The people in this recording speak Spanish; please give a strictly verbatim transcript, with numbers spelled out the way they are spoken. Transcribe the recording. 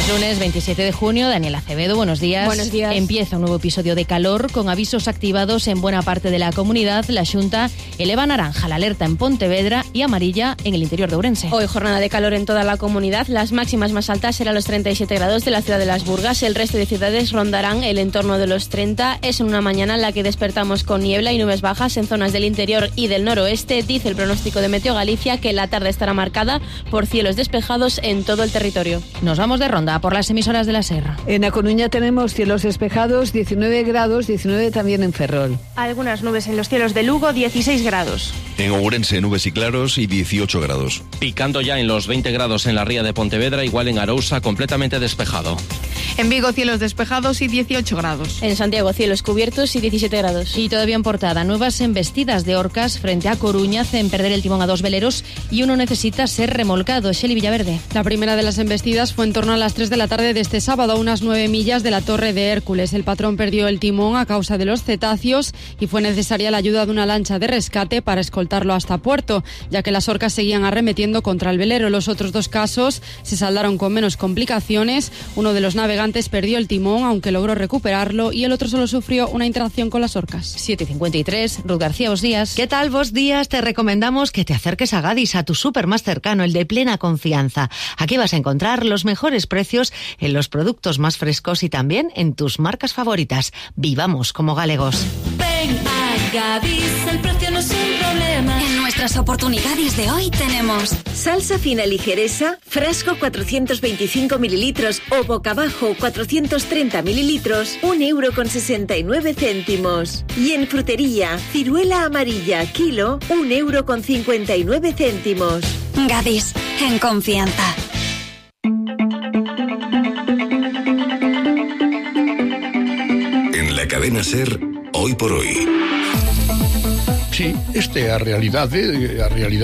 Lunes veintisiete de junio, Daniel Acevedo, buenos días. Buenos días. Empieza un nuevo episodio de calor con avisos activados en buena parte de la comunidad. La Xunta eleva naranja la alerta en Pontevedra y amarilla en el interior de Ourense. Hoy jornada de calor en toda la comunidad. Las máximas más altas serán los treinta y siete grados de la ciudad de Las Burgas. El resto de ciudades rondarán el entorno de los treinta. Es en una mañana en la que despertamos con niebla y nubes bajas en zonas del interior y del noroeste. Dice el pronóstico de Meteo Galicia que la tarde estará marcada por cielos despejados en todo el territorio. Nos vamos de ronda por las emisoras de la Serra. En A Coruña tenemos cielos despejados, diecinueve grados, diecinueve también en Ferrol. Algunas nubes en los cielos de Lugo, dieciséis grados. En Ourense, nubes y claros y dieciocho grados. Picando ya en los veinte grados en la ría de Pontevedra, igual en Arousa, completamente despejado. En Vigo, cielos despejados y dieciocho grados. En Santiago, cielos cubiertos y diecisiete grados. Y todavía en Portada, nuevas embestidas de orcas frente a Coruña hacen perder el timón a dos veleros y uno necesita ser remolcado. Shelley Villaverde. La primera de las embestidas fue en torno a las tres de la tarde de este sábado, a unas nueve millas de la Torre de Hércules. El patrón perdió el timón a causa de los cetáceos y fue necesaria la ayuda de una lancha de rescate para escoltarlo hasta puerto, ya que las orcas seguían arremetiendo contra el velero. Los otros dos casos se saldaron con menos complicaciones. Uno de los navegantes perdió el timón, aunque logró recuperarlo, y el otro solo sufrió una interacción con las orcas. siete cincuenta y tres, Ruth García, buenos días. ¿Qué tal, vos días? Te recomendamos que te acerques a Gadis, a tu súper más cercano, el de Plena Confianza. Aquí vas a encontrar los mejores precios en los productos más frescos y también en tus marcas favoritas. Vivamos como galegos. Ven a Gadis, el precio no es un problema. En nuestras oportunidades de hoy tenemos salsa fina ligeresa, frasco cuatrocientos veinticinco mililitros o boca abajo cuatrocientos treinta mililitros, un euro con sesenta y nueve céntimos. Y en frutería, ciruela amarilla, kilo, un euro con cincuenta y nueve céntimos. Gadis, en confianza. En la cadena SER, hoy por hoy. Sí, esta é a realidade, a realidade